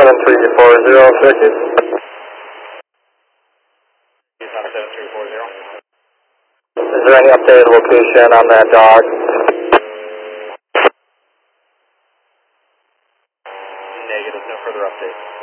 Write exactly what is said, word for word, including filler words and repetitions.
seven three four zero, Syracuse. seven three four zero. Is there any updated location on that dog? Negative, no further updates.